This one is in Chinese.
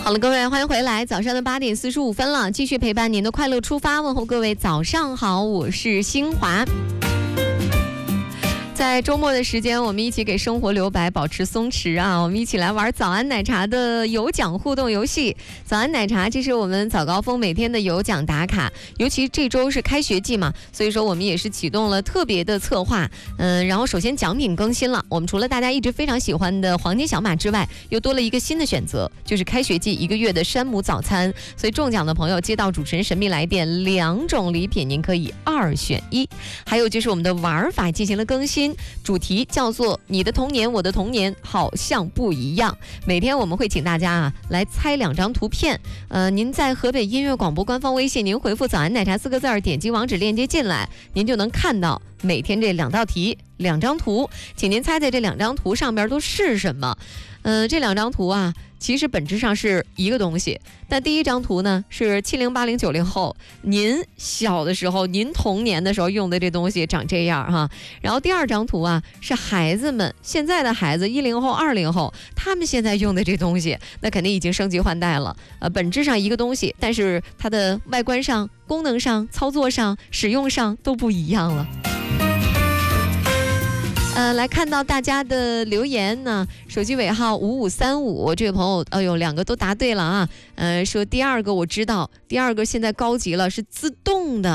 好了，各位，欢迎回来。早上的8点45分了，继续陪伴您的快乐出发，问候各位早上好，我是新华。在周末的时间，我们一起给生活留白，保持松弛啊！我们一起来玩早安奶茶的有奖互动游戏。早安奶茶，这是我们早高峰每天的有奖打卡，尤其这周是开学季嘛，所以说我们也是启动了特别的策划。然后首先奖品更新了，我们除了大家一直非常喜欢的黄金小马之外，又多了一个新的选择，就是开学季1个月的山姆早餐。所以中奖的朋友接到主持人神秘来电，2种礼品您可以2选1。还有就是我们的玩法进行了更新。主题叫做你的童年我的童年好像不一样，每天我们会请大家来猜2张图片。您在河北音乐广播官方微信，您回复早安奶茶4个字，点击网址链接进来，您就能看到每天这2道题2张图，请您猜猜这2张图上面都是什么。这2张图啊，其实本质上是一个东西，但第一张图呢是70、80、90后您小的时候，您童年的时候用的这东西长这样哈。然后第2张图啊是孩子们，现在的孩子10后、20后，他们现在用的这东西，那肯定已经升级换代了。本质上一个东西，但是它的外观上、功能上、操作上、使用上都不一样了。来看到大家的留言呢，手机尾号5535，这位朋友，哎呦，2个都答对了啊。说第2个我知道，第2个现在高级了，是自动的。